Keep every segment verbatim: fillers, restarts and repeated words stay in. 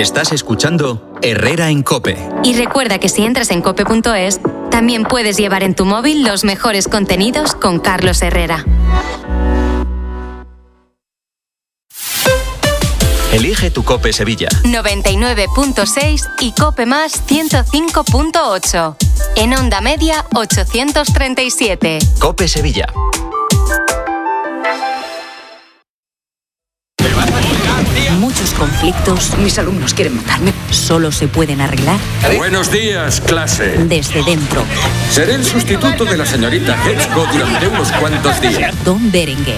Estás escuchando Herrera en COPE. Y recuerda que si entras en cope punto es, también puedes llevar en tu móvil los mejores contenidos con Carlos Herrera. Elige tu COPE Sevilla. noventa y nueve punto seis y COPE más ciento cinco punto ocho. En onda media ochocientos treinta y siete. COPE Sevilla. Muchos conflictos, mis alumnos quieren matarme, solo se pueden arreglar. Buenos días, clase. Desde dentro. Seré el sustituto de la señorita Hetzko durante unos cuantos días. Don Berenguer.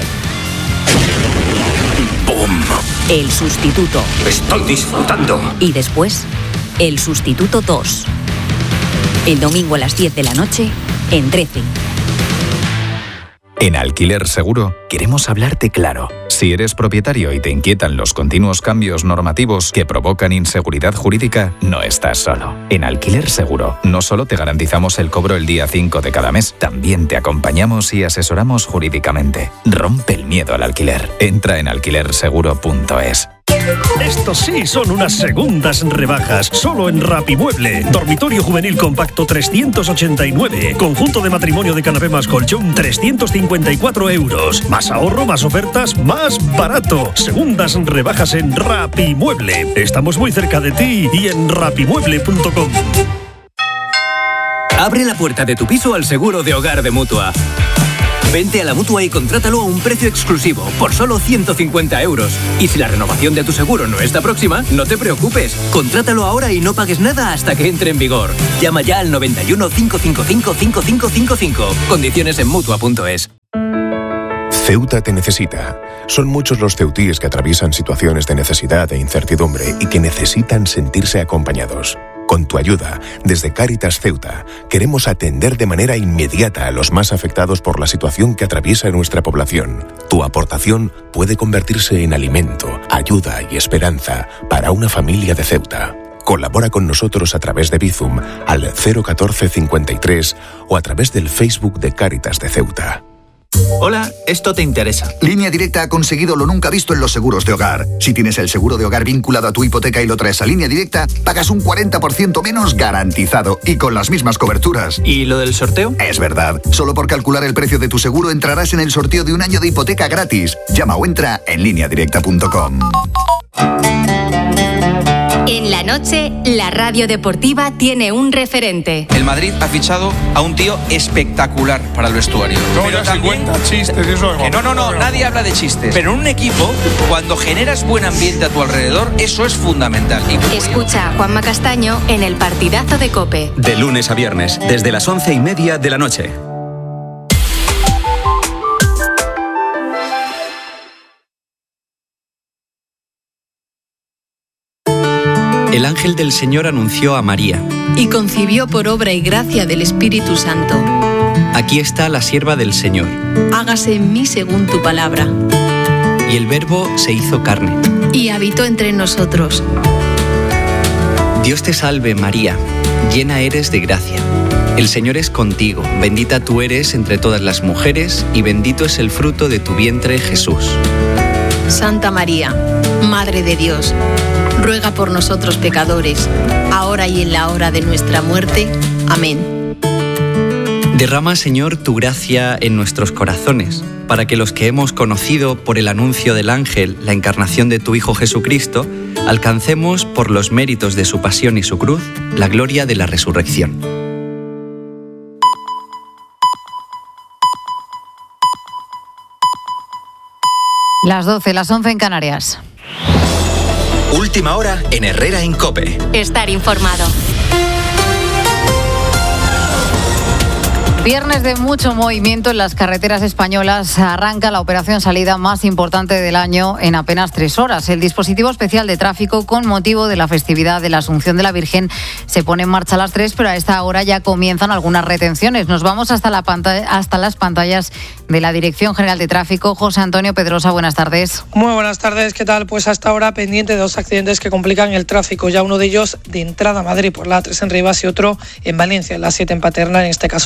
¡Bum! El sustituto. Estoy disfrutando. Y después, el sustituto dos. El domingo a las diez de la noche, en trece. En Alquiler Seguro queremos hablarte claro. Si eres propietario y te inquietan los continuos cambios normativos que provocan inseguridad jurídica, no estás solo. En Alquiler Seguro no solo te garantizamos el cobro el día cinco de cada mes, también te acompañamos y asesoramos jurídicamente. Rompe el miedo al alquiler. Entra en alquiler seguro punto es. Estos sí son unas segundas rebajas, solo en Rapimueble. Dormitorio juvenil compacto trescientos ochenta y nueve. Conjunto de matrimonio de canapé más colchón trescientos cincuenta y cuatro euros. Más ahorro, más ofertas, más barato. Segundas rebajas en Rapimueble. Estamos muy cerca de ti y en rapimueble punto com. Abre la puerta de tu piso al seguro de hogar de Mutua. Vente a la Mutua y contrátalo a un precio exclusivo, por solo ciento cincuenta euros. Y si la renovación de tu seguro no está próxima, no te preocupes. Contrátalo ahora y no pagues nada hasta que entre en vigor. Llama ya al noventa y uno, cinco cinco cinco, cinco cinco cinco cinco. Condiciones en Mutua punto es. Ceuta te necesita. Son muchos los ceutíes que atraviesan situaciones de necesidad e incertidumbre y que necesitan sentirse acompañados. Con tu ayuda, desde Cáritas Ceuta, queremos atender de manera inmediata a los más afectados por la situación que atraviesa nuestra población. Tu aportación puede convertirse en alimento, ayuda y esperanza para una familia de Ceuta. Colabora con nosotros a través de Bizum al cero catorce cincuenta y tres o a través del Facebook de Cáritas de Ceuta. Hola, esto te interesa. Línea Directa ha conseguido lo nunca visto en los seguros de hogar. Si tienes el seguro de hogar vinculado a tu hipoteca y lo traes a Línea Directa, pagas un cuarenta por ciento menos garantizado y con las mismas coberturas. ¿Y lo del sorteo? Es verdad. Solo por calcular el precio de tu seguro entrarás en el sorteo de un año de hipoteca gratis. Llama o entra en línea directa punto com. En la noche, la radio deportiva tiene un referente. El Madrid ha fichado a un tío espectacular para el vestuario. No, ya se cuenta chistes, eso es. No, no, no, nadie habla de chistes. Pero en un equipo, cuando generas buen ambiente a tu alrededor, eso es fundamental. Escucha a Juanma Castaño en el partidazo de COPE. De lunes a viernes, desde las once y media de la noche. El ángel del Señor anunció a María. Y concibió por obra y gracia del Espíritu Santo. Aquí está la sierva del Señor. Hágase en mí según tu palabra. Y el Verbo se hizo carne. Y habitó entre nosotros. Dios te salve, María, llena eres de gracia. El Señor es contigo, bendita tú eres entre todas las mujeres, y bendito es el fruto de tu vientre, Jesús. Santa María, Madre de Dios, ruega por nosotros pecadores, ahora y en la hora de nuestra muerte. Amén. Derrama, Señor, tu gracia en nuestros corazones, para que los que hemos conocido por el anuncio del ángel la encarnación de tu Hijo Jesucristo, alcancemos, por los méritos de su pasión y su cruz, la gloria de la resurrección. Las doce, las once en Canarias. Última hora en Herrera en COPE. Estar informado. Viernes de mucho movimiento en las carreteras españolas. Arranca la operación salida más importante del año en apenas tres horas. El dispositivo especial de tráfico, con motivo de la festividad de la Asunción de la Virgen, se pone en marcha a las tres, pero a esta hora ya comienzan algunas retenciones. Nos vamos hasta, la pantalla, hasta las pantallas de la Dirección General de Tráfico. José Antonio Pedrosa, buenas tardes. Muy buenas tardes, ¿qué tal? Pues hasta ahora pendiente de dos accidentes que complican el tráfico. Ya uno de ellos de entrada a Madrid por la A tres en Rivas y otro en Valencia, en la siete en Paterna, en este caso sentido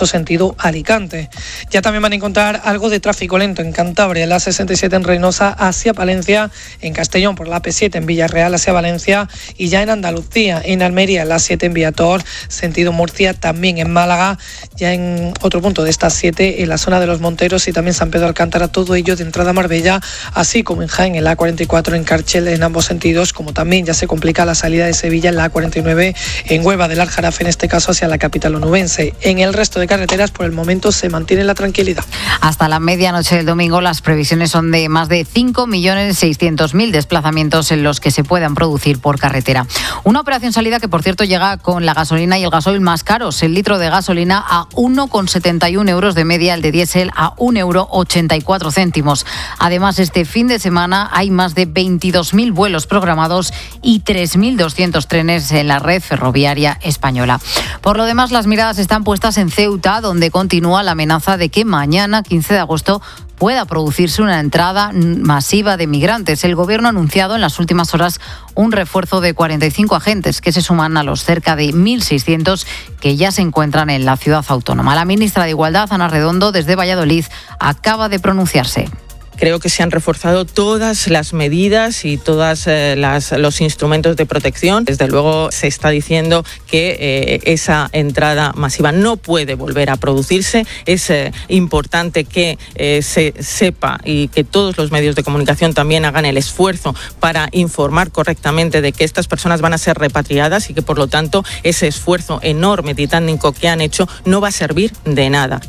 Oviedo-Alicante. Ya también van a encontrar algo de tráfico lento en Cantabria, en la sesenta y siete en Reynosa hacia Palencia, en Castellón por la A P siete en Villarreal hacia Valencia y ya en Andalucía, en Almería, en la siete en Viator, sentido Murcia, también en Málaga, ya en otro punto de estas siete en la zona de Los Monteros y también San Pedro Alcántara, todo ello de entrada a Marbella, así como en Jaén, en la A cuarenta y cuatro en Carchel en ambos sentidos, como también ya se complica la salida de Sevilla en la A cuarenta y nueve en Huelva del Aljarafe, en este caso hacia la capital onubense. En el resto de carreteras por el momento se mantiene la tranquilidad. Hasta la medianoche del domingo las previsiones son de más de cinco millones seiscientos mil desplazamientos en los que se puedan producir por carretera. Una operación salida que, por cierto, llega con la gasolina y el gasoil más caros. El litro de gasolina a uno coma setenta y uno euros de media, el de diésel a un euro ochenta y cuatro céntimos. Además, este fin de semana hay más de veintidós mil vuelos programados y tres mil doscientos trenes en la red ferroviaria española. Por lo demás, las miradas están puestas en Ceuta, donde continúa la amenaza de que mañana, quince de agosto, pueda producirse una entrada masiva de migrantes. El Gobierno ha anunciado en las últimas horas un refuerzo de cuarenta y cinco agentes que se suman a los cerca de mil seiscientos que ya se encuentran en la ciudad autónoma. La ministra de Igualdad, Ana Redondo, desde Valladolid, acaba de pronunciarse. Creo que se han reforzado todas las medidas y todos eh, los instrumentos de protección. Desde luego se está diciendo que eh, esa entrada masiva no puede volver a producirse. Es eh, importante que eh, se sepa y que todos los medios de comunicación también hagan el esfuerzo para informar correctamente de que estas personas van a ser repatriadas y que, por lo tanto, ese esfuerzo enorme, titánico que han hecho no va a servir de nada.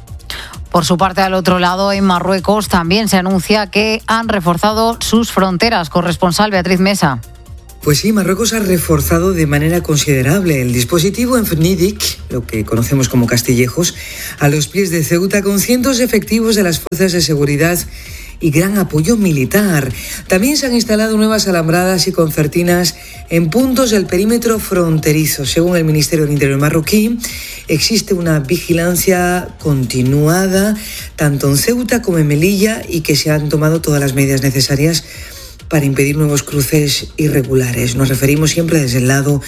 Por su parte, al otro lado, en Marruecos, también se anuncia que han reforzado sus fronteras. Corresponsal Beatriz Mesa. Pues sí, Marruecos ha reforzado de manera considerable el dispositivo en Fnidic, lo que conocemos como Castillejos, a los pies de Ceuta, con cientos de efectivos de las fuerzas de seguridad y gran apoyo militar. También se han instalado nuevas alambradas y concertinas en puntos del perímetro fronterizo. Según el Ministerio del Interior marroquí, existe una vigilancia continuada tanto en Ceuta como en Melilla y que se han tomado todas las medidas necesarias para impedir nuevos cruces irregulares. Nos referimos siempre desde el lado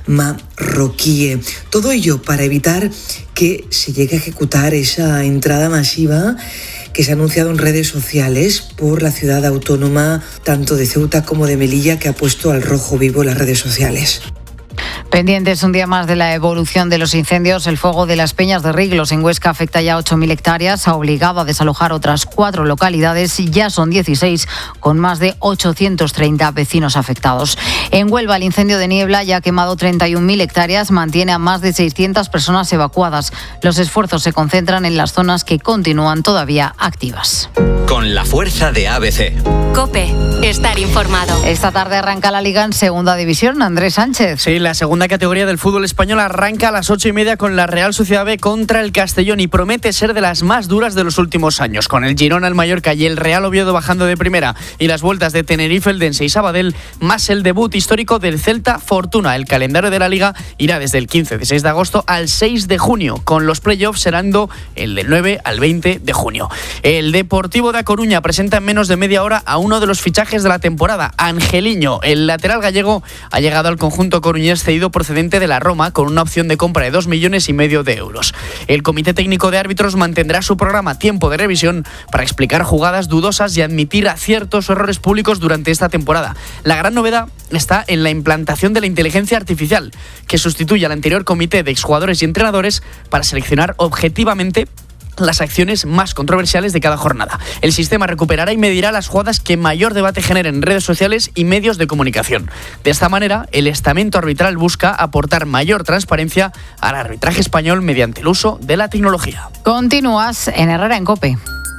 marroquí. Todo ello para evitar que se llegue a ejecutar esa entrada masiva que se ha anunciado en redes sociales por la ciudad autónoma tanto de Ceuta como de Melilla, que ha puesto al rojo vivo las redes sociales. Pendientes un día más de la evolución de los incendios, el fuego de las Peñas de Riglos en Huesca afecta ya ocho mil hectáreas, ha obligado a desalojar otras cuatro localidades y ya son dieciséis, con más de ochocientos treinta vecinos afectados. En Huelva, el incendio de Niebla ya ha quemado treinta y un mil hectáreas, mantiene a más de seiscientas personas evacuadas. Los esfuerzos se concentran en las zonas que continúan todavía activas. Con la fuerza de A B C. COPE, estar informado. Esta tarde arranca la Liga en Segunda División. Andrés Sánchez. Sí, la segunda categoría del fútbol español arranca a las ocho y media con la Real Sociedad B contra el Castellón y promete ser de las más duras de los últimos años. Con el Girona, el Mallorca y el Real Oviedo bajando de primera y las vueltas de Tenerife, Eldense y Sabadell, más el debut histórico del Celta Fortuna. El calendario de la Liga irá desde el quince de seis de agosto al seis de junio, con los playoffs serando el del nueve al veinte de junio. El Deportivo de A Coruña presenta en menos de media hora a uno de los fichajes de la temporada, Angeliño. El lateral gallego ha llegado al conjunto coruñés cedido procedente de la Roma con una opción de compra de dos millones y medio de euros. El Comité Técnico de Árbitros mantendrá su programa Tiempo de Revisión para explicar jugadas dudosas y admitir aciertos o errores públicos durante esta temporada. La gran novedad está en la implantación de la inteligencia artificial, que sustituye al anterior comité de exjugadores y entrenadores para seleccionar objetivamente las acciones más controversiales de cada jornada. El sistema recuperará y medirá las jugadas que mayor debate generen en redes sociales y medios de comunicación. De esta manera, el estamento arbitral busca aportar mayor transparencia al arbitraje español mediante el uso de la tecnología. Continúas en Herrera en COPE.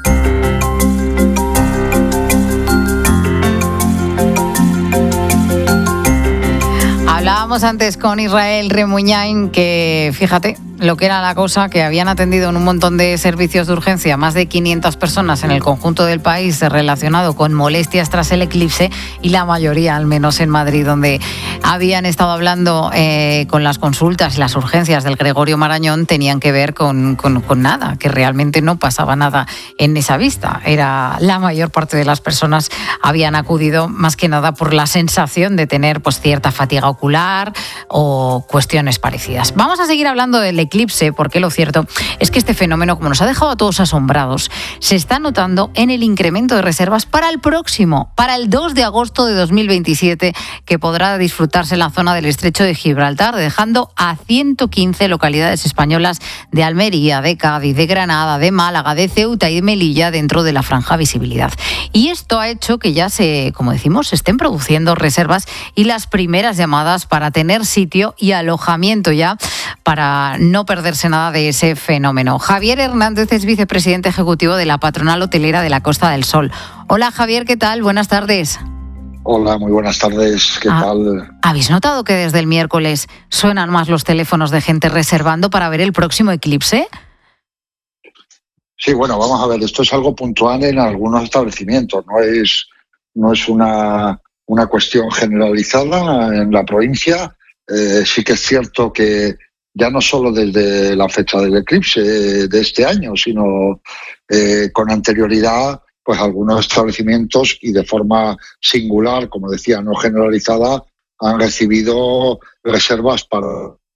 Hablábamos antes con Israel Remuñain que, fíjate, lo que era la cosa, que habían atendido en un montón de servicios de urgencia más de quinientas personas en el conjunto del país relacionado con molestias tras el eclipse y la mayoría, al menos en Madrid, donde habían estado hablando eh, con las consultas y las urgencias del Gregorio Marañón tenían que ver con, con, con nada, que realmente no pasaba nada en esa vista. Era la mayor parte de las personas habían acudido más que nada por la sensación de tener pues cierta fatiga ocular o cuestiones parecidas. Vamos a seguir hablando del eclipse, porque lo cierto es que este fenómeno, como nos ha dejado a todos asombrados, se está notando en el incremento de reservas para el próximo, para el dos de agosto de dos mil veintisiete, que podrá disfrutarse en la zona del Estrecho de Gibraltar, dejando a ciento quince localidades españolas de Almería, de Cádiz, de Granada, de Málaga, de Ceuta y de Melilla dentro de la franja visibilidad. Y esto ha hecho que ya se, como decimos, se estén produciendo reservas y las primeras llamadas para tener sitio y alojamiento ya, para no perderse nada de ese fenómeno. Javier Hernández es vicepresidente ejecutivo de la Patronal Hotelera de la Costa del Sol. Hola Javier, ¿qué tal? Buenas tardes. Hola, muy buenas tardes, ¿qué ah, tal? ¿Habéis notado que desde el miércoles suenan más los teléfonos de gente reservando para ver el próximo eclipse? Sí, bueno, vamos a ver, esto es algo puntual en algunos establecimientos, no es, no es una, una cuestión generalizada en la provincia. Eh, sí que es cierto que ya no solo desde la fecha del eclipse de este año, sino eh, con anterioridad, pues algunos establecimientos y de forma singular, como decía, no generalizada, han recibido reservas para...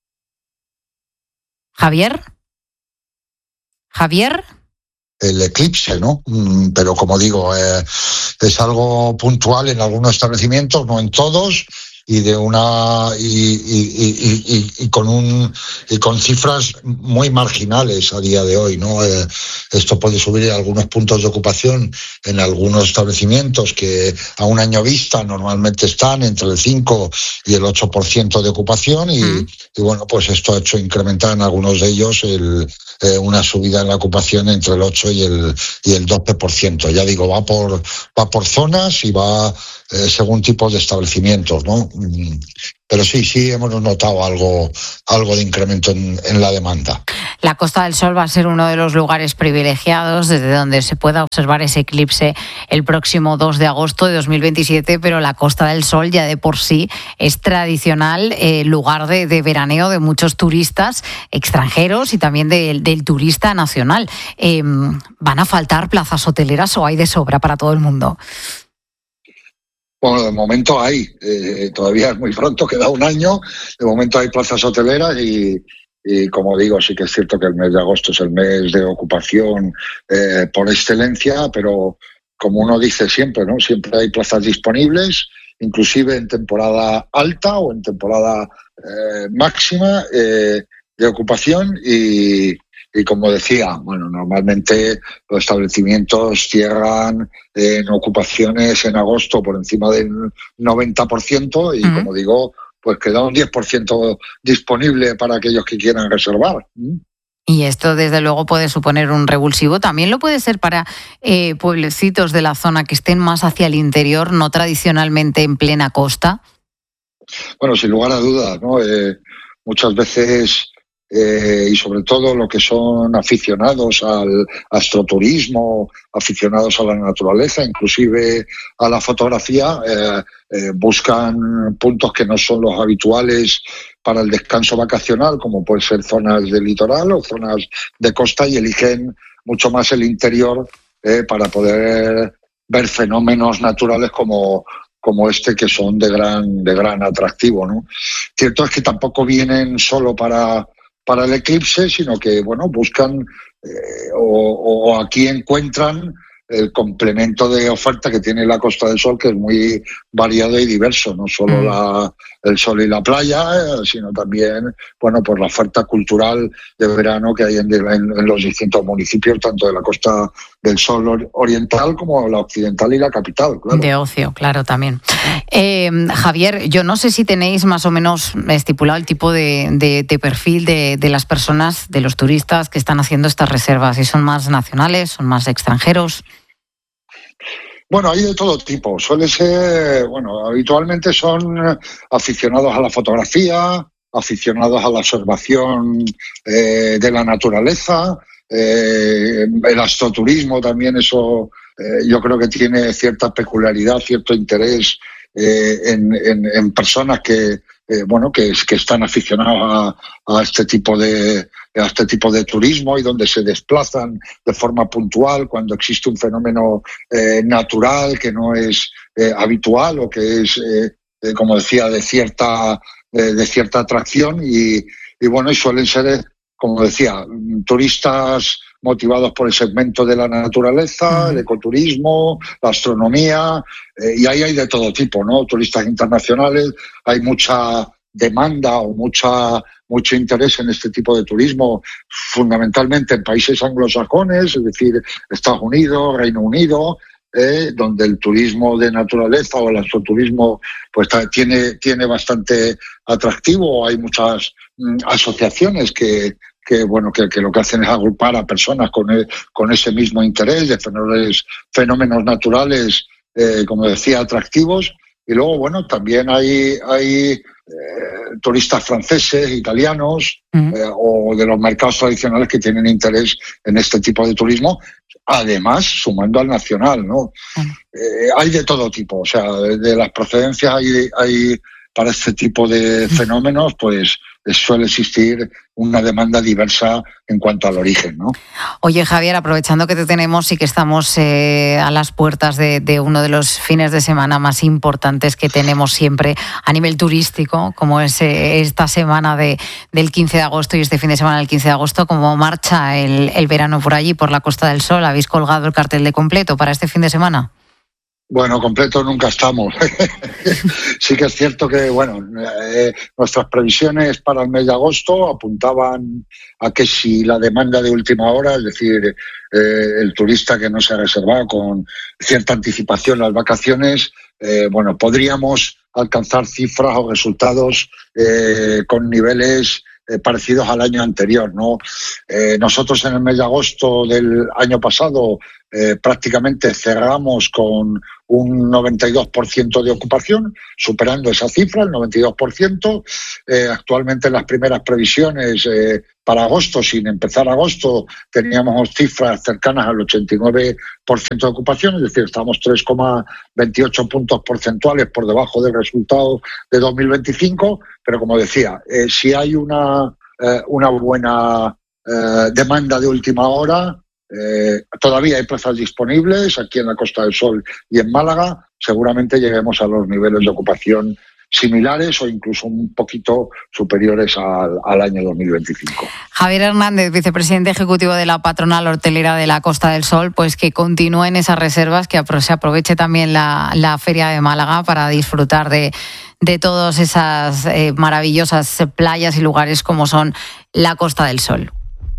Javier. Javier. El eclipse, ¿no? Pero como digo, eh, es algo puntual en algunos establecimientos, no en todos, y de una y, y, y, y, y con un y con cifras muy marginales a día de hoy, ¿no? Eh, esto puede subir a algunos puntos de ocupación en algunos establecimientos que a un año vista normalmente están entre el cinco y el ocho por ciento de ocupación y, mm. y bueno, pues esto ha hecho incrementar en algunos de ellos el, eh, una subida en la ocupación entre el ocho y el y el doce por ciento. Ya digo, va por va por zonas y va eh, según tipos de establecimientos, ¿no? Pero sí, sí hemos notado algo, algo de incremento en, en la demanda. La Costa del Sol va a ser uno de los lugares privilegiados desde donde se pueda observar ese eclipse el próximo dos de agosto de dos mil veintisiete, pero la Costa del Sol ya de por sí es tradicional eh, lugar de, de veraneo de muchos turistas extranjeros y también de, del turista nacional. Eh, ¿Van a faltar plazas hoteleras o hay de sobra para todo el mundo? Bueno, de momento hay, eh, todavía es muy pronto, queda un año, de momento hay plazas hoteleras y, y como digo, sí que es cierto que el mes de agosto es el mes de ocupación eh, por excelencia, pero como uno dice siempre, ¿no? Siempre hay plazas disponibles, inclusive en temporada alta o en temporada eh, máxima eh, de ocupación y... Y como decía, bueno, normalmente los establecimientos cierran en ocupaciones en agosto por encima del noventa por ciento y, uh-huh. como digo, pues queda un diez por ciento disponible para aquellos que quieran reservar. Y esto, desde luego, puede suponer un revulsivo. También lo puede ser para eh, pueblecitos de la zona que estén más hacia el interior, no tradicionalmente en plena costa. Bueno, sin lugar a dudas, ¿no? Eh, muchas veces... Eh, y sobre todo lo que son aficionados al astroturismo, aficionados a la naturaleza, inclusive a la fotografía, eh, eh, buscan puntos que no son los habituales para el descanso vacacional, como pueden ser zonas de litoral o zonas de costa, y eligen mucho más el interior eh, para poder ver fenómenos naturales como como este, que son de gran de gran atractivo, ¿no? Cierto es que tampoco vienen solo para para el eclipse, sino que, bueno, buscan eh, o, o aquí encuentran el complemento de oferta que tiene la Costa del Sol, que es muy variado y diverso, no solo la, el sol y la playa, eh, sino también, bueno, pues la oferta cultural de verano que hay en, en, en los distintos municipios, tanto de la Costa del Sol oriental como la occidental y la capital, claro. De ocio, claro, también. Eh, Javier, yo no sé si tenéis más o menos estipulado el tipo de, de, de perfil de, de las personas, de los turistas que están haciendo estas reservas, si son más nacionales, son más extranjeros. Bueno, hay de todo tipo. Suele ser, bueno, habitualmente son aficionados a la fotografía, aficionados a la observación eh, de la naturaleza, eh, el astroturismo también, eso eh, yo creo que tiene cierta peculiaridad, cierto interés eh, en, en, en personas que, eh, bueno, que, que están aficionados a, a este tipo de a este tipo de turismo y donde se desplazan de forma puntual cuando existe un fenómeno eh, natural que no es eh, habitual o que es, eh, eh, como decía, de cierta de, de cierta atracción y, y bueno, y suelen ser, como decía, turistas motivados por el segmento de la naturaleza, el ecoturismo, la astronomía, eh, y ahí hay de todo tipo, ¿no? Turistas internacionales, hay mucha demanda o mucha mucho interés en este tipo de turismo, fundamentalmente en países anglosajones, es decir, Estados Unidos, Reino Unido, eh, donde el turismo de naturaleza o el astroturismo pues tiene, tiene bastante atractivo. Hay muchas mm, asociaciones que que bueno que, que lo que hacen es agrupar a personas con, el, con ese mismo interés de fenómenos, fenómenos naturales, eh, como decía, atractivos. Y luego, bueno, también hay, hay eh, turistas franceses, italianos, uh-huh. eh, o de los mercados tradicionales que tienen interés en este tipo de turismo, además sumando al nacional, ¿no? Uh-huh. Eh, hay de todo tipo, o sea, de, de las procedencias hay, hay para este tipo de fenómenos, pues suele existir una demanda diversa en cuanto al origen, ¿no? Oye, Javier, aprovechando que te tenemos y que estamos eh, a las puertas de, de uno de los fines de semana más importantes que tenemos siempre a nivel turístico, como es eh, esta semana de, del quince de agosto y este fin de semana del quince de agosto, como marcha el, el verano por allí, por la Costa del Sol, ¿habéis colgado el cartel de completo para este fin de semana? Bueno, completo nunca estamos. Sí que es cierto que, bueno, eh, nuestras previsiones para el mes de agosto apuntaban a que si la demanda de última hora, es decir, eh, el turista que no se ha reservado con cierta anticipación las vacaciones, eh, bueno, podríamos alcanzar cifras o resultados eh, con niveles eh, parecidos al año anterior, ¿no? Eh, nosotros en el mes de agosto del año pasado eh, prácticamente cerramos con un noventa y dos por ciento de ocupación, superando esa cifra, el noventa y dos por ciento. Eh, actualmente en las primeras previsiones eh, para agosto, sin empezar agosto, teníamos cifras cercanas al ochenta y nueve por ciento de ocupación, es decir, estamos tres coma veintiocho puntos porcentuales por debajo del resultado de dos mil veinticinco, pero como decía, eh, si hay una, eh, una buena eh, demanda de última hora, Eh, todavía hay plazas disponibles aquí en la Costa del Sol y en Málaga. Seguramente lleguemos a los niveles de ocupación similares o incluso un poquito superiores al, al año dos mil veinticinco. Javier Hernández, vicepresidente ejecutivo de la patronal hortelera de la Costa del Sol, pues que continúen esas reservas, que se aproveche también la, la Feria de Málaga para disfrutar de, de todas esas eh, maravillosas playas y lugares como son la Costa del Sol.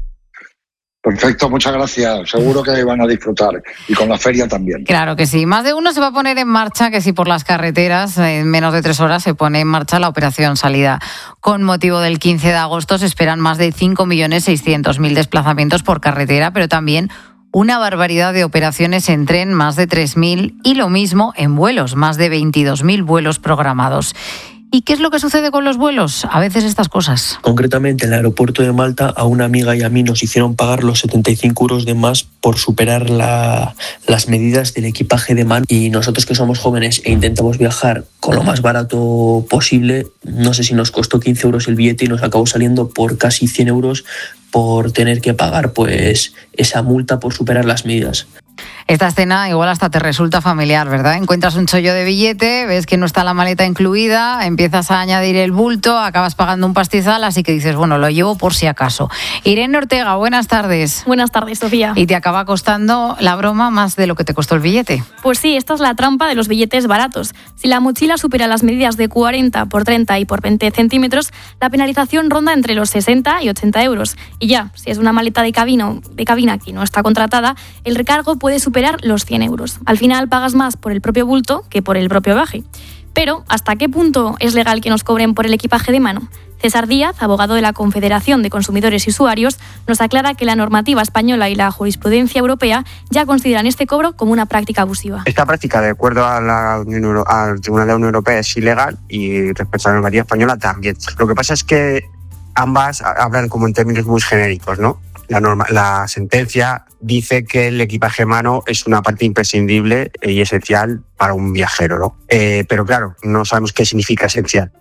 Perfecto, muchas gracias. Seguro que van a disfrutar y con la feria también. Claro que sí. Más de uno se va a poner en marcha, que si por las carreteras en menos de tres horas se pone en marcha la operación salida. Con motivo del quince de agosto se esperan más de cinco millones seiscientos mil desplazamientos por carretera, pero también una barbaridad de operaciones en tren, más de tres mil, y lo mismo en vuelos, más de veintidós mil vuelos programados. ¿Y qué es lo que sucede con los vuelos? A veces estas cosas. Concretamente, en el aeropuerto de Malta, a una amiga y a mí nos hicieron pagar los setenta y cinco euros de más por superar la, las medidas del equipaje de mano. Y nosotros, que somos jóvenes e intentamos viajar con lo más barato posible, no sé si nos costó quince euros el billete y nos acabó saliendo por casi cien euros por tener que pagar pues esa multa por superar las medidas. Esta escena igual hasta te resulta familiar, ¿verdad? Encuentras un chollo de billete, ves que no está la maleta incluida, empiezas a añadir el bulto, acabas pagando un pastizal, así que dices, bueno, lo llevo por si acaso. Irene Ortega, buenas tardes. Buenas tardes, Sofía. Y te acaba costando la broma más de lo que te costó el billete. Pues sí, esta es la trampa de los billetes baratos. Si la mochila supera las medidas de cuarenta por treinta y por veinte centímetros, la penalización ronda entre los sesenta y ochenta euros. Y ya, si es una maleta de cabina, de cabina que no está contratada, el recargo puede superar los cien euros. Al final pagas más por el propio bulto que por el propio bagaje. Pero, ¿hasta qué punto es legal que nos cobren por el equipaje de mano? César Díaz, abogado de la Confederación de Consumidores y Usuarios, nos aclara que la normativa española y la jurisprudencia europea ya consideran este cobro como una práctica abusiva. Esta práctica, de acuerdo a la Unión Euro- al Tribunal de la Unión Europea, es ilegal y respecto a la normativa española también. Lo que pasa es que ambas hablan como en términos muy genéricos, ¿no? La, norma, la sentencia dice que el equipaje mano es una parte imprescindible y esencial para un viajero, ¿no? Eh, pero claro, no sabemos qué significa esencial.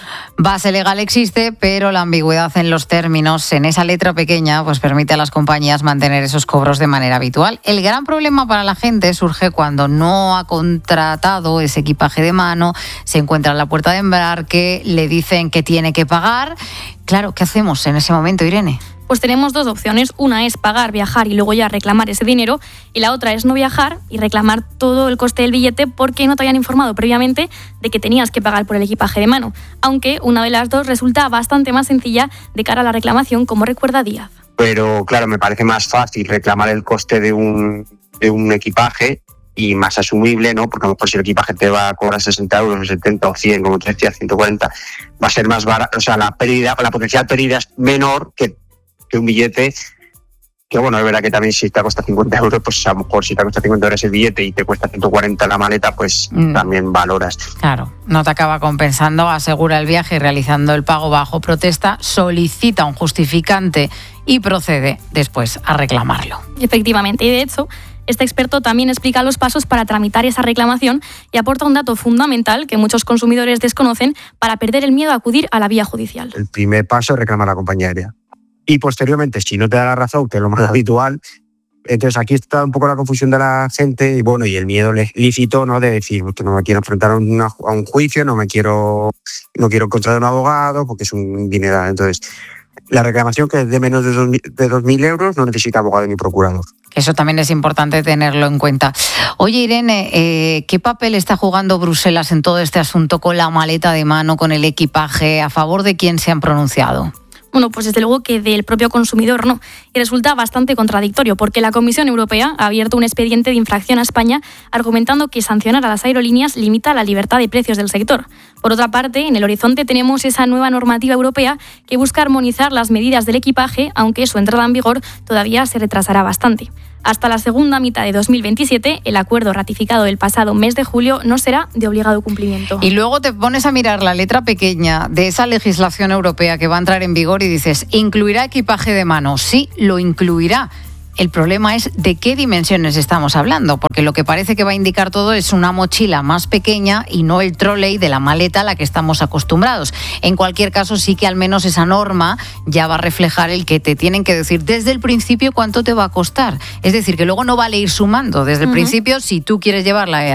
Base legal existe, pero la ambigüedad en los términos, en esa letra pequeña, pues permite a las compañías mantener esos cobros de manera habitual. El gran problema para la gente surge cuando no ha contratado ese equipaje de mano, se encuentra en la puerta de embarque, le dicen que tiene que pagar. Claro, ¿qué hacemos en ese momento, Irene? Pues tenemos dos opciones. Una es pagar, viajar y luego ya reclamar ese dinero. Y la otra es no viajar y reclamar todo el coste del billete porque no te habían informado previamente de que tenías que pagar por el equipaje de mano. Aunque una de las dos resulta bastante más sencilla de cara a la reclamación, como recuerda Díaz. Pero claro, me parece más fácil reclamar el coste de un, de un equipaje y más asumible, ¿no? Porque a lo mejor si el equipaje te va a cobrar sesenta euros, o setenta o cien, como te decía, ciento cuarenta, va a ser más barato. O sea, la pérdida, la potencial pérdida es menor que que un billete, que bueno, es verdad que también si te cuesta cincuenta euros, pues a lo mejor si te cuesta cincuenta euros el billete y te cuesta ciento cuarenta la maleta, pues mm. también valoras. Claro, no te acaba compensando, asegura el viaje y realizando el pago bajo protesta, solicita un justificante y procede después a reclamarlo. Efectivamente, y de hecho, este experto también explica los pasos para tramitar esa reclamación y aporta un dato fundamental que muchos consumidores desconocen para perder el miedo a acudir a la vía judicial. El primer paso es reclamar a la compañía aérea. Y posteriormente, si no te da la razón, que es lo más habitual, entonces aquí está un poco la confusión de la gente y bueno, y el miedo lícito, ¿no? De decir que no me quiero enfrentar a, una, a un juicio, no me quiero, no quiero contratar un abogado porque es un dineral. Entonces, la reclamación que es de menos de dos mil euros no necesita abogado ni procurador. Eso también es importante tenerlo en cuenta. Oye, Irene, eh, ¿qué papel está jugando Bruselas en todo este asunto con la maleta de mano, con el equipaje? ¿A favor de quién se han pronunciado? Bueno, pues desde luego que del propio consumidor no. Y resulta bastante contradictorio porque la Comisión Europea ha abierto un expediente de infracción a España argumentando que sancionar a las aerolíneas limita la libertad de precios del sector. Por otra parte, en el horizonte tenemos esa nueva normativa europea que busca armonizar las medidas del equipaje, aunque su entrada en vigor todavía se retrasará bastante. Hasta la segunda mitad de dos mil veintisiete, el acuerdo ratificado el pasado mes de julio no será de obligado cumplimiento. Y luego te pones a mirar la letra pequeña de esa legislación europea que va a entrar en vigor y dices, ¿incluirá equipaje de mano? Sí, lo incluirá. El problema es de qué dimensiones estamos hablando, porque lo que parece que va a indicar todo es una mochila más pequeña y no el trolley de la maleta a la que estamos acostumbrados. En cualquier caso, sí que al menos esa norma ya va a reflejar el que te tienen que decir desde el principio cuánto te va a costar. Es decir, que luego no vale ir sumando. Desde el uh-huh. principio, si tú quieres llevar la,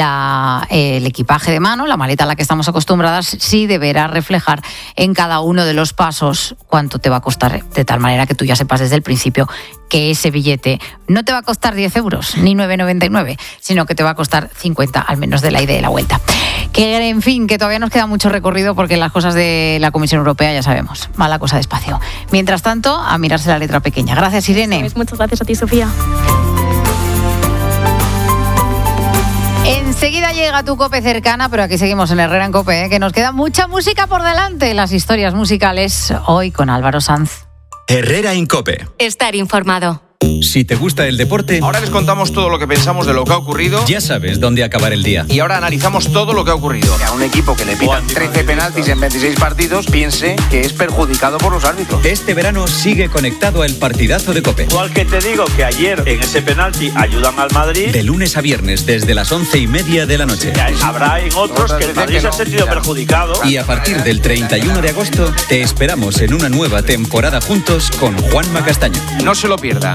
la, el equipaje de mano, la maleta a la que estamos acostumbradas, sí deberá reflejar en cada uno de los pasos cuánto te va a costar, de tal manera que tú ya sepas desde el principio que ese billete no te va a costar diez euros ni nueve noventa y nueve, sino que te va a costar cincuenta, al menos de la ida y de la vuelta. Que, en fin, que todavía nos queda mucho recorrido porque las cosas de la Comisión Europea ya sabemos, va la cosa despacio. Mientras tanto, a mirarse la letra pequeña. Gracias, Irene. Pues muchas gracias a ti, Sofía. Enseguida llega tu COPE cercana, pero aquí seguimos en Herrera en COPE, ¿eh? Que nos queda mucha música por delante. Las historias musicales hoy con Álvaro Sanz. Herrera en COPE. Estar informado. Si te gusta el deporte, ahora les contamos todo lo que pensamos de lo que ha ocurrido. Ya sabes dónde acabar el día. Y ahora analizamos todo lo que ha ocurrido. A un equipo que le pitan trece penaltis en veintiséis partidos, piense que es perjudicado por los árbitros. Este verano sigue conectado al partidazo de COPE. Igual que te digo que ayer en ese penalti ayudan al Madrid. De lunes a viernes desde las once y media de la noche. Habrá en otros que el Madrid se ha sentido perjudicado. Y a partir del treinta y uno de agosto te esperamos en una nueva temporada juntos con Juanma Castaño. No se lo pierdan.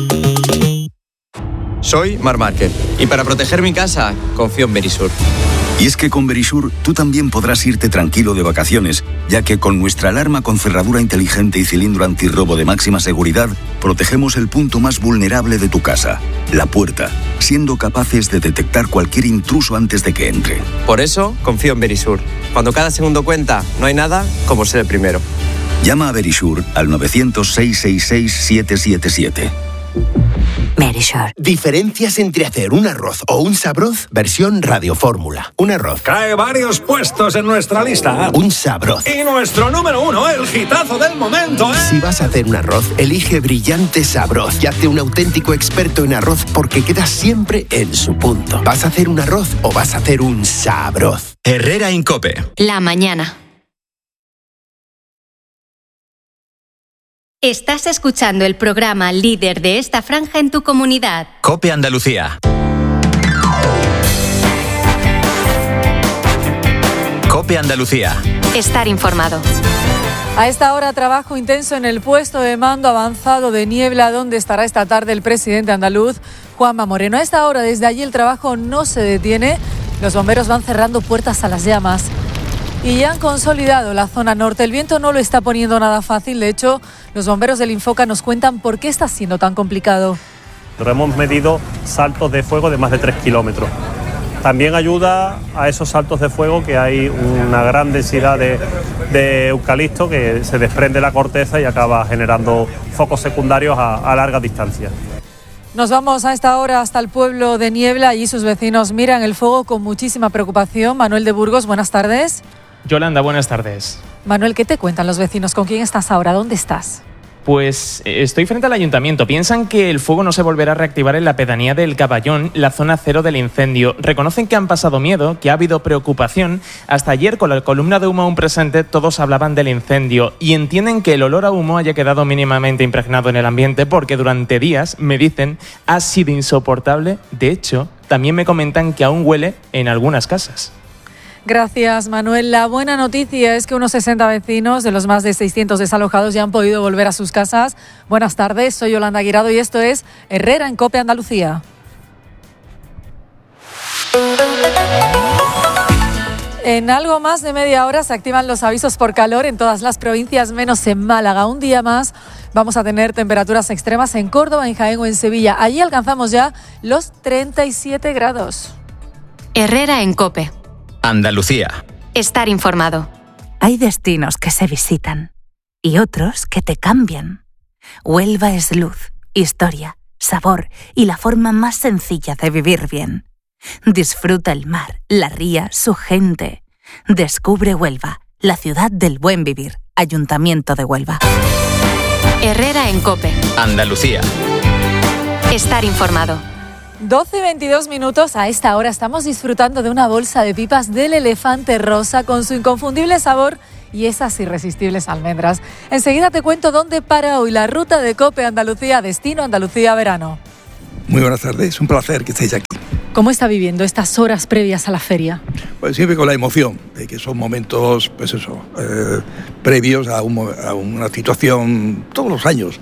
Soy Marc Márquez y para proteger mi casa confío en Verisur. Y es que con Verisur tú también podrás irte tranquilo de vacaciones, ya que con nuestra alarma con cerradura inteligente y cilindro antirrobo de máxima seguridad, protegemos el punto más vulnerable de tu casa, la puerta, siendo capaces de detectar cualquier intruso antes de que entre. Por eso confío en Verisur. Cuando cada segundo cuenta, no hay nada como ser el primero. Llama a Verisur al novecientos, seiscientos sesenta y seis, siete siete siete. Verisur. Diferencias entre hacer un arroz o un sabroz versión radiofórmula. Un arroz. Cae varios puestos en nuestra lista. Un sabroz. Y nuestro número uno, el hitazo del momento, ¿eh? Si vas a hacer un arroz, elige Brillante Sabroz y hazte un auténtico experto en arroz porque quedas siempre en su punto. ¿Vas a hacer un arroz o vas a hacer un sabroz? Herrera en COPE. La mañana. Estás escuchando el programa líder de esta franja en tu comunidad. COPE Andalucía. COPE Andalucía. Estar informado. A esta hora, trabajo intenso en el puesto de mando avanzado de Niebla, donde estará esta tarde el presidente andaluz, Juanma Moreno. A esta hora, desde allí, el trabajo no se detiene. Los bomberos van cerrando puertas a las llamas. Y ya han consolidado la zona norte. El viento no lo está poniendo nada fácil. De hecho, los bomberos del Infoca nos cuentan por qué está siendo tan complicado. Hemos medido saltos de fuego de más de tres kilómetros. También ayuda a esos saltos de fuego que hay una gran densidad de, de eucalipto que se desprende la corteza y acaba generando focos secundarios a, a larga distancia. Nos vamos a esta hora hasta el pueblo de Niebla. Allí sus vecinos miran el fuego con muchísima preocupación. Manuel de Burgos, buenas tardes. Yolanda, buenas tardes. Manuel, ¿qué te cuentan los vecinos? ¿Con quién estás ahora? ¿Dónde estás? Pues estoy frente al ayuntamiento. Piensan que el fuego no se volverá a reactivar en la pedanía del Caballón, la zona cero del incendio. Reconocen que han pasado miedo, que ha habido preocupación. Hasta ayer, con la columna de humo aún presente, todos hablaban del incendio y entienden que el olor a humo haya quedado mínimamente impregnado en el ambiente porque durante días, me dicen, ha sido insoportable. De hecho, también me comentan que aún huele en algunas casas. Gracias, Manuel. La buena noticia es que unos sesenta vecinos de los más de seiscientos desalojados ya han podido volver a sus casas. Buenas tardes, soy Yolanda Guirado y esto es Herrera en COPE Andalucía. En algo más de media hora se activan los avisos por calor en todas las provincias, menos en Málaga. Un día más vamos a tener temperaturas extremas en Córdoba, en Jaén o en Sevilla. Allí alcanzamos ya los treinta y siete grados. Herrera en COPE. Andalucía. Estar informado. Hay destinos que se visitan y otros que te cambian. Huelva es luz, historia, sabor y la forma más sencilla de vivir bien. Disfruta el mar, la ría, su gente. Descubre Huelva, la ciudad del buen vivir. Ayuntamiento de Huelva. Herrera en COPE. Andalucía. Estar informado. doce y veintidós minutos, a esta hora estamos disfrutando de una bolsa de pipas del Elefante Rosa con su inconfundible sabor y esas irresistibles almendras. Enseguida te cuento dónde para hoy la ruta de COPE Andalucía, destino Andalucía verano. Muy buenas tardes, un placer que estéis aquí. ¿Cómo está viviendo estas horas previas a la feria? Pues siempre con la emoción de que son momentos, pues eso, eh, previos a, un, a una situación todos los años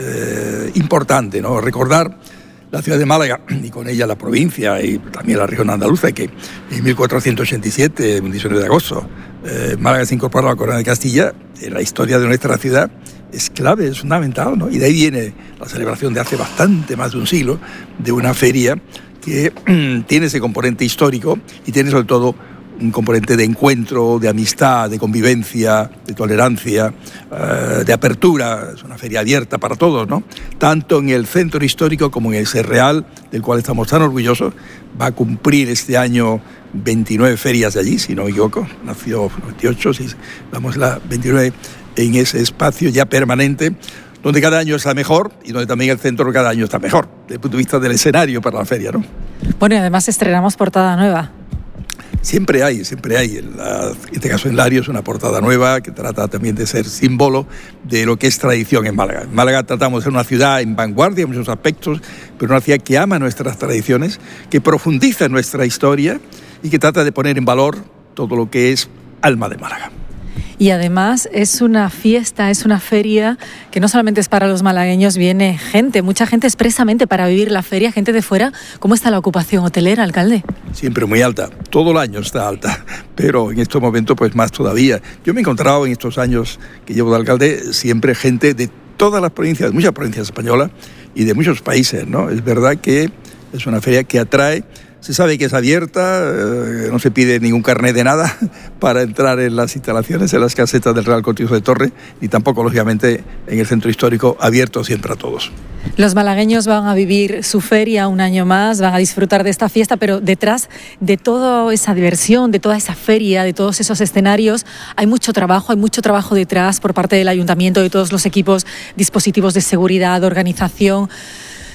eh, importante, ¿no? Recordar la ciudad de Málaga y con ella la provincia y también la región andaluza, que en mil cuatrocientos ochenta y siete, el diecinueve de agosto, eh, Málaga se incorporó a la corona de Castilla. En la historia de nuestra ciudad es clave, es fundamental, ¿no? Y de ahí viene la celebración de hace bastante más de un siglo de una feria que tiene ese componente histórico y tiene sobre todo un componente de encuentro, de amistad, de convivencia, de tolerancia, uh, de apertura. Es una feria abierta para todos, ¿no? Tanto en el centro histórico como en el Ser Real, del cual estamos tan orgullosos. Va a cumplir este año veintinueve ferias de allí, si no me equivoco. Nació veintiocho, sí, vamos la veintinueve en ese espacio ya permanente, donde cada año está mejor y donde también el centro cada año está mejor, desde el punto de vista del escenario para la feria, ¿no? Bueno, y además estrenamos portada nueva. Siempre hay, siempre hay. En, la, en este caso en Lario es una portada nueva que trata también de ser símbolo de lo que es tradición en Málaga. En Málaga tratamos de ser una ciudad en vanguardia en muchos aspectos, pero una ciudad que ama nuestras tradiciones, que profundiza en nuestra historia y que trata de poner en valor todo lo que es alma de Málaga. Y además es una fiesta, es una feria que no solamente es para los malagueños, viene gente, mucha gente expresamente para vivir la feria, gente de fuera. ¿Cómo está la ocupación hotelera, alcalde? Siempre muy alta, todo el año está alta, pero en estos momentos pues más todavía. Yo me he encontrado en estos años que llevo de alcalde siempre gente de todas las provincias, de muchas provincias españolas y de muchos países, ¿no? Es verdad que es una feria que atrae. Se sabe que es abierta, eh, no se pide ningún carnet de nada para entrar en las instalaciones, en las casetas del Real Cortijo de Torre, y tampoco, lógicamente, en el centro histórico, abierto siempre a todos. Los malagueños van a vivir su feria un año más, van a disfrutar de esta fiesta, pero detrás de toda esa diversión, de toda esa feria, de todos esos escenarios, hay mucho trabajo, hay mucho trabajo detrás por parte del ayuntamiento, de todos los equipos, dispositivos de seguridad, de organización.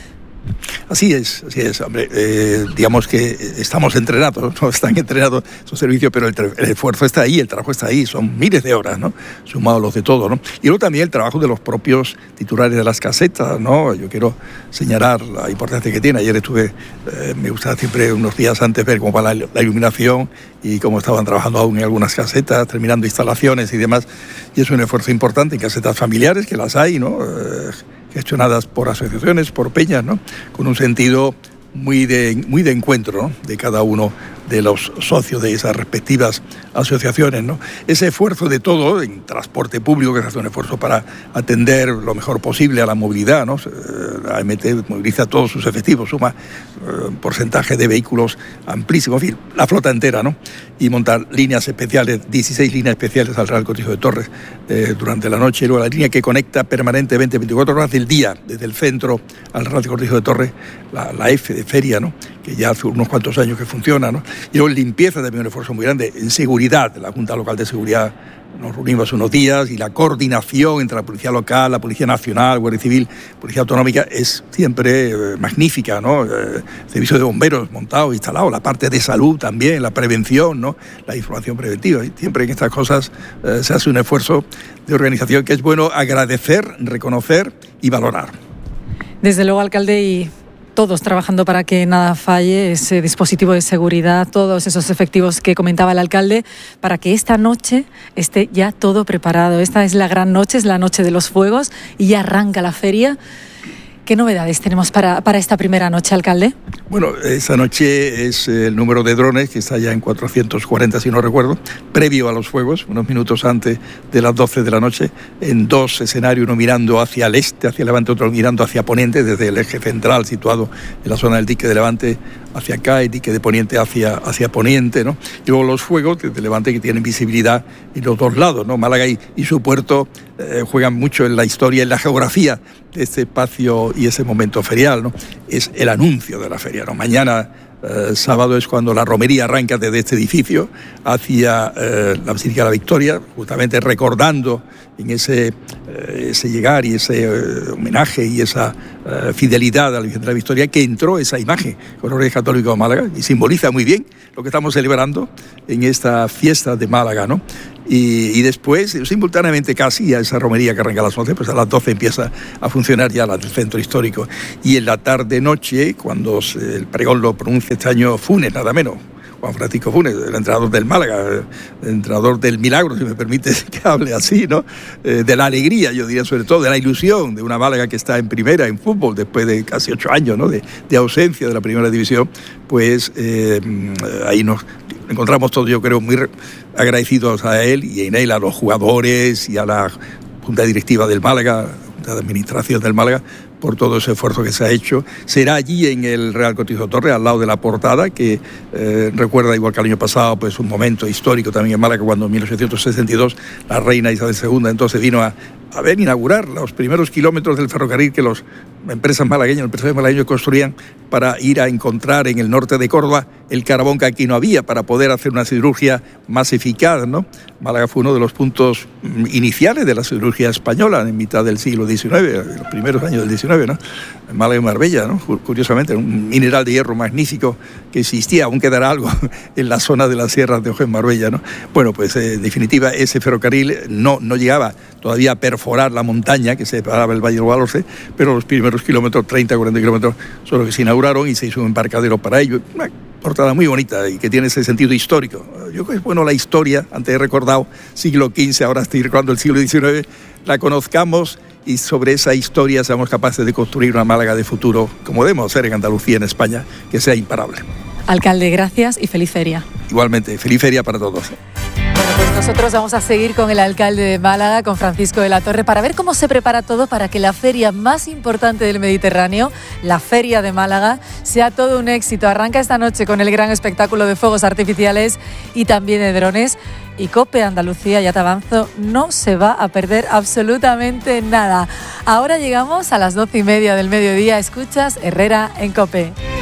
Así es, así es, hombre. Eh, digamos que estamos entrenados, no están entrenados esos servicios, pero el, el esfuerzo está ahí, el trabajo está ahí, son miles de horas, ¿no? Sumados los de todo, ¿no? Y luego también el trabajo de los propios titulares de las casetas, ¿no? Yo quiero señalar la importancia que tiene. Ayer estuve, eh, me gustaba siempre unos días antes ver cómo va la, la iluminación y cómo estaban trabajando aún en algunas casetas, terminando instalaciones y demás. Y es un esfuerzo importante en casetas familiares, que las hay, ¿no? Eh, gestionadas por asociaciones, por peñas, ¿no? Con un sentido muy de, muy de encuentro, ¿no? De cada uno de los socios de esas respectivas asociaciones, ¿no? Ese esfuerzo de todo en transporte público, que se hace un esfuerzo para atender lo mejor posible a la movilidad, ¿no? La A M T moviliza todos sus efectivos, suma eh, un porcentaje de vehículos amplísimo, en fin, la flota entera, ¿no? Y montar líneas especiales, dieciséis líneas especiales al Real Cortijo de Torres eh, durante la noche, y luego la línea que conecta permanentemente veinticuatro horas del día, desde el centro al Real Cortijo de Torres, la, la F de Feria, ¿no? Que ya hace unos cuantos años que funciona, ¿no? Y luego en limpieza también un esfuerzo muy grande, en seguridad, la Junta Local de Seguridad nos reunimos unos días y la coordinación entre la Policía Local, la Policía Nacional, Guardia Civil, Policía Autonómica es siempre eh, magnífica, ¿no? Eh, servicio de bomberos montado, instalado, la parte de salud también, la prevención, ¿no? La información preventiva. Y siempre en estas cosas eh, se hace un esfuerzo de organización que es bueno agradecer, reconocer y valorar. Desde luego, alcalde, y todos trabajando para que nada falle, ese dispositivo de seguridad, todos esos efectivos que comentaba el alcalde, para que esta noche esté ya todo preparado. Esta es la gran noche, es la noche de los fuegos y ya arranca la feria. ¿Qué novedades tenemos para, para esta primera noche, alcalde? Bueno, esta noche es el número de drones, que está ya en cuatrocientos cuarenta, si no recuerdo, previo a los fuegos, unos minutos antes de las doce de la noche, en dos escenarios, uno mirando hacia el este, hacia Levante, otro mirando hacia Poniente, desde el eje central situado en la zona del dique de Levante hacia acá, y dique de Poniente hacia, hacia Poniente, ¿no? Y luego los fuegos desde Levante, que tienen visibilidad en los dos lados, ¿no? Málaga y, y su puerto eh, juegan mucho en la historia, en la geografía de este espacio y ese momento ferial, ¿no? Es el anuncio de la feria, ¿no? Mañana, eh, sábado, es cuando la romería arranca desde este edificio hacia eh, la Basílica de la Victoria, justamente recordando en ese, eh, ese llegar y ese eh, homenaje y esa eh, fidelidad a la Virgen de la Victoria, que entró esa imagen con los Reyes Católicos de Málaga y simboliza muy bien lo que estamos celebrando en esta fiesta de Málaga, ¿no? Y, y después, simultáneamente casi a esa romería que arranca a las once, pues a las doce empieza a funcionar ya la del centro histórico. Y en la tarde-noche, cuando se, el pregón lo pronuncia este año Funes, nada menos, Juan Francisco Funes, el entrenador del Málaga, el entrenador del milagro, si me permite que hable así, ¿no? Eh, de la alegría, yo diría, sobre todo, de la ilusión de una Málaga que está en primera, en fútbol, después de casi ocho años, ¿no? de, de ausencia de la primera división, pues eh, ahí nos encontramos todos, yo creo, muy agradecidos a él y en él a los jugadores y a la Junta Directiva del Málaga, Junta de Administración del Málaga, por todo ese esfuerzo que se ha hecho. Será allí en el Real Cortijo de Torres, al lado de la portada, que eh, recuerda, igual que el año pasado, pues un momento histórico también en Málaga, cuando en mil ochocientos sesenta y dos la reina Isabel segunda entonces vino a, a ver inaugurar los primeros kilómetros del ferrocarril que las empresas malagueñas, los empresarios malagueños construían para ir a encontrar en el norte de Córdoba el carbón que aquí no había, para poder hacer una siderurgia más eficaz, ¿no? Málaga fue uno de los puntos iniciales de la siderurgia española en mitad del siglo diecinueve, en los primeros años del diecinueve, ¿no? Málaga y Marbella, ¿no? Curiosamente, un mineral de hierro magnífico que existía, aún quedará algo en la zona de las sierras de Ojo en Marbella, ¿no? Bueno, pues eh, en definitiva ese ferrocarril no, no llegaba todavía a perforar la montaña que separaba el Valle del Guadalhorce, pero los primeros kilómetros, treinta, cuarenta kilómetros, son los que se inauguraron y se hizo un embarcadero para ello. Una portada muy bonita y que tiene ese sentido histórico. Yo creo que es bueno la historia, antes he recordado siglo quince, ahora estoy recordando el siglo diecinueve, la conozcamos y sobre esa historia seamos capaces de construir una Málaga de futuro, como debemos hacer en Andalucía, en España, que sea imparable. Alcalde, gracias y feliz feria. Igualmente, feliz feria para todos. Bueno, pues nosotros vamos a seguir con el alcalde de Málaga, con Francisco de la Torre, para ver cómo se prepara todo para que la feria más importante del Mediterráneo, la Feria de Málaga, sea todo un éxito. Arranca esta noche con el gran espectáculo de fuegos artificiales y también de drones. Y COPE Andalucía, ya te avanzo, no se va a perder absolutamente nada. Ahora llegamos a las doce y media del mediodía. Escuchas Herrera en COPE.